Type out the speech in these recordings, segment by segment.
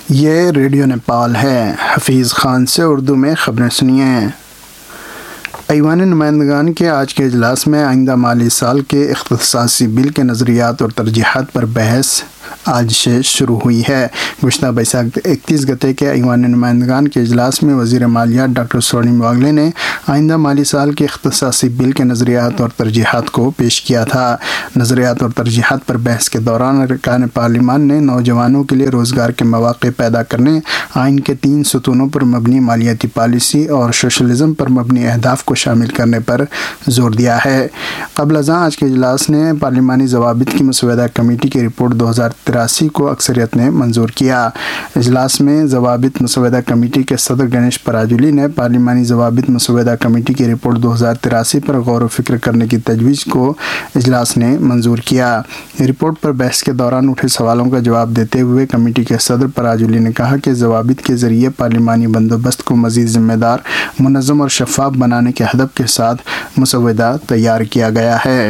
یہ ریڈیو نیپال ہے۔ حفیظ خان سے اردو میں خبریں سنیے۔ ایوان نمائندگان کے آج کے اجلاس میں آئندہ مالی سال کے اختصاصی بل کے نظریات اور ترجیحات پر بحث آج سے شروع ہوئی ہے۔ گزشتہ بیساکھ 31 گتے کے ایوان نمائندگان کے اجلاس میں وزیر مالیات ڈاکٹر سورنیم واگلے نے آئندہ مالی سال کے اختصاصی بل کے نظریات اور ترجیحات کو پیش کیا تھا۔ نظریات اور ترجیحات پر بحث کے دوران ارکان پارلیمان نے نوجوانوں کے لیے روزگار کے مواقع پیدا کرنے، آئین کے 3 ستونوں پر مبنی مالیاتی پالیسی اور سوشلزم پر مبنی اہداف کو شامل کرنے پر زور دیا ہے۔ قبل ازاں آج کے اجلاس نے پارلیمانی ضوابط کی مسودہ کمیٹی کی رپورٹ 2083 کو اکثریت نے منظور کیا۔ اجلاس میں ضوابط مسودہ کمیٹی کے صدر گنیش پراجولی نے پارلیمانی ضوابط مسودہ کمیٹی کی رپورٹ 2083 پر غور و فکر کرنے کی تجویز کو اجلاس نے منظور کیا۔ رپورٹ پر بحث کے دوران اٹھے سوالوں کا جواب دیتے ہوئے کمیٹی کے صدر پراجولی نے کہا کہ ضوابط کے ذریعے پارلیمانی بندوبست کو مزید ذمہ دار، منظم اور شفاف بنانے کے ہدف کے ساتھ مسودہ تیار کیا گیا ہے۔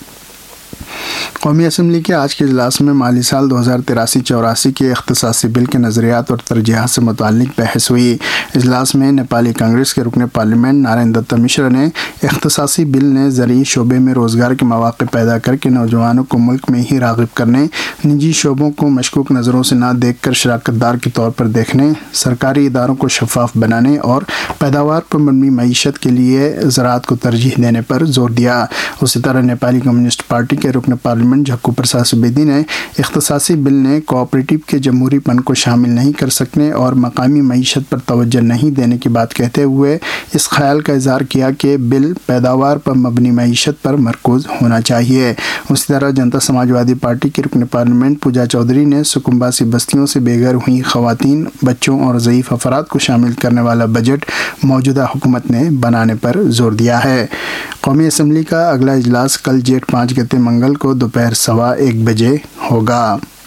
قومی اسمبلی کے آج کے اجلاس میں مالی سال 2083-84 کے اختصاصی بل کے نظریات اور ترجیحات سے متعلق بحث ہوئی۔ اجلاس میں نیپالی کانگریس کے رکن پارلیمنٹ نارائن دت مشرا نے اختصاصی بل نے زرعی شعبے میں روزگار کے مواقع پیدا کر کے نوجوانوں کو ملک میں ہی راغب کرنے، نجی شعبوں کو مشکوک نظروں سے نہ دیکھ کر شراکت دار کے طور پر دیکھنے، سرکاری اداروں کو شفاف بنانے اور پیداوار پر مبنی معیشت کے لیے زراعت کو ترجیح دینے پر زور دیا۔ اسی طرح نیپالی کمیونسٹ پارٹی کے رکن پارلیمنٹ جھکو پرساد سبیدی نے اختصاصی بل نے کوآپریٹو کے جمہوری پن کو شامل نہیں کر سکنے اور مقامی معیشت پر توجہ نہیں دینے کی بات کہتے ہوئے اس خیال کا اظہار کیا کہ بل پیداوار پر مبنی معیشت پر مرکوز ہونا چاہیے۔ اسی طرح جنتا سماج وادی پارٹی کی رکن پارلیمنٹ پوجا چودھری نے سکمباسی بستیوں سے بے گھر ہوئی خواتین، بچوں اور ضعیف افراد کو شامل کرنے والا بجٹ موجودہ حکومت نے بنانے پر زور دیا ہے۔ قومی اسمبلی کا اگلا اجلاس کل جیٹھ 5 گتے منگل کو دوپہر 1:15 بجے ہوگا۔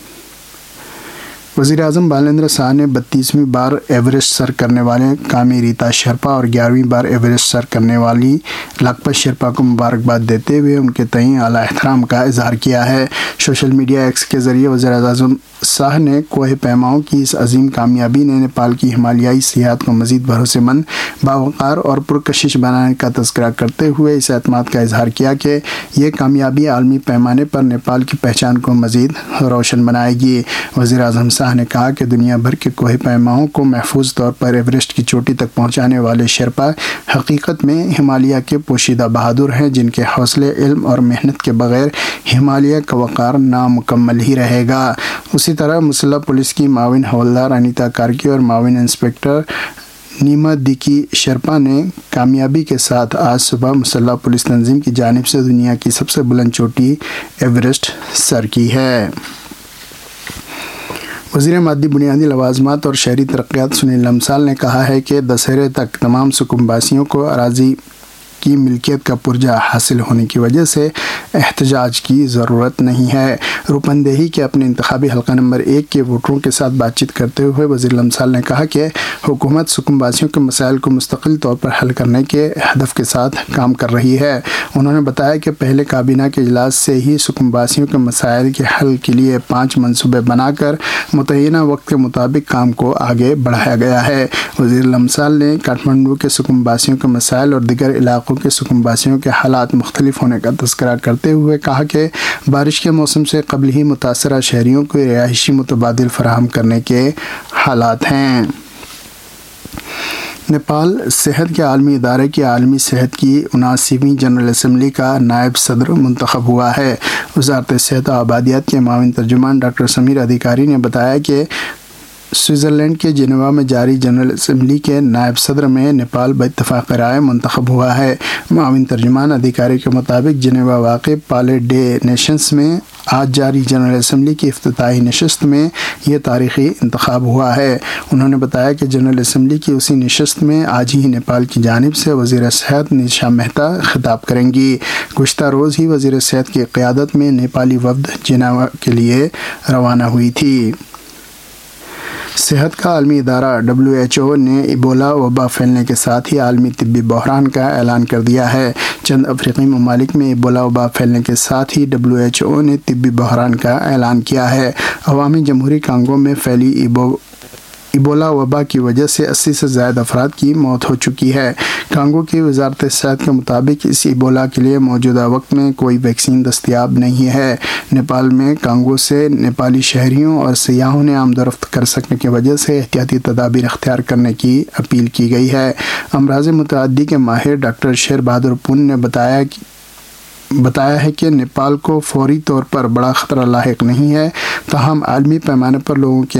وزیر اعظم بالندر شاہ نے 32ویں بار ایوریسٹ سر کرنے والے کامی ریتا شرپا اور 11ویں بار ایوریسٹ سر کرنے والی لاکپت شرپا کو مبارکباد دیتے ہوئے ان کے تئیں اعلیٰ احترام کا اظہار کیا ہے۔ سوشل میڈیا ایکس کے ذریعے وزیر اعظم شاہ نے کوہ پیماؤں کی اس عظیم کامیابی نے نیپال کی ہمالیائی سیاحت کو مزید بھروسے مند، باوقار اور پرکشش بنانے کا تذکرہ کرتے ہوئے اس اعتماد کا اظہار کیا کہ یہ کامیابی عالمی پیمانے پر نیپال کی پہچان کو مزید روشن بنائے گی۔ وزیر اعظم شاہ نے کہا کہ دنیا بھر کے کوہ پیماؤں کو محفوظ طور پر ایوریسٹ کی چوٹی تک پہنچانے والے شرپا حقیقت میں ہمالیہ کے پوشیدہ بہادر ہیں، جن کے حوصلے، علم اور محنت کے بغیر ہمالیہ کا وقار نامکمل ہی رہے گا۔ اسی طرح مسلح پولیس کی معاون حوالدار انیتا کارکی اور معاون انسپکٹر نیما دیکی شرپا نے کامیابی کے ساتھ آج صبح مسلح پولیس تنظیم کی جانب سے دنیا کی سب سے بلند چوٹی ایوریسٹ سر کی ہے۔ وزیر مادی بنیادی لوازمات اور شہری ترقیات سنیل لمسال نے کہا ہے کہ دسہرے تک تمام سکمباسیوں کو اراضی کی ملکیت کا پرجا حاصل ہونے کی وجہ سے احتجاج کی ضرورت نہیں ہے۔ روپن دیہی کے اپنے انتخابی حلقہ نمبر 1 کے ووٹروں کے ساتھ بات چیت کرتے ہوئے وزیر لمسال نے کہا کہ حکومت سکمباسیوں کے مسائل کو مستقل طور پر حل کرنے کے ہدف کے ساتھ کام کر رہی ہے۔ انہوں نے بتایا کہ پہلے کابینہ کے اجلاس سے ہی سکمباسیوں کے مسائل کے حل کے لیے 5 منصوبے بنا کر متعینہ وقت کے مطابق کام کو آگے بڑھایا گیا ہے۔ وزیر لمسال نے کاٹھمنڈو کے سکمباسیوں کے مسائل اور دیگر علاقوں کے سکمباسیوں کے حالات مختلف ہونے کا تذکرہ کرتے ہوئے کہا کہ بارش کے موسم سے قبل ہی متاثرہ شہریوں کو رہائشی متبادل فراہم کرنے کے حالات ہیں۔ نیپال صحت کے عالمی ادارے کی عالمی صحت کی 79ویں جنرل اسمبلی کا نائب صدر منتخب ہوا ہے۔ وزارت صحت و آبادیات کے معاون ترجمان ڈاکٹر سمیر ادھیکاری نے بتایا کہ سوئٹزرلینڈ کے جنیوا میں جاری جنرل اسمبلی کے نائب صدر میں نیپال باتفاق رائے منتخب ہوا ہے۔ معاون ترجمان ادھیکاری کے مطابق جنیوا واقع پالے ڈے نیشنز میں آج جاری جنرل اسمبلی کی افتتاحی نشست میں یہ تاریخی انتخاب ہوا ہے۔ انہوں نے بتایا کہ جنرل اسمبلی کی اسی نشست میں آج ہی نیپال کی جانب سے وزیر صحت نیشا مہتا خطاب کریں گی۔ گزشتہ روز ہی وزیر صحت کی قیادت میں نیپالی وفد جنیوا کے لیے روانہ ہوئی تھی۔ صحت کا عالمی ادارہ WHO نے ایبولا وبا پھیلنے کے ساتھ ہی عالمی طبی بحران کا اعلان کر دیا ہے۔ چند افریقی ممالک میں ایبولا وبا پھیلنے کے ساتھ ہی WHO نے طبی بحران کا اعلان کیا ہے۔ عوامی جمہوری کانگو میں پھیلی ایبولا وبا کی وجہ سے 80 سے زائد افراد کی موت ہو چکی ہے۔ کانگو کی وزارت صحت کے مطابق اس ایبولا کے لیے موجودہ وقت میں کوئی ویکسین دستیاب نہیں ہے۔ نیپال میں کانگو سے نیپالی شہریوں اور سیاحوں نے آمد و رفت کر سکنے کی وجہ سے احتیاطی تدابیر اختیار کرنے کی اپیل کی گئی ہے۔ امراض متعدی کے ماہر ڈاکٹر شیر بہادر پون نے بتایا ہے کہ نیپال کو فوری طور پر بڑا خطرہ لاحق نہیں ہے، تاہم عالمی پیمانے پر لوگوں کی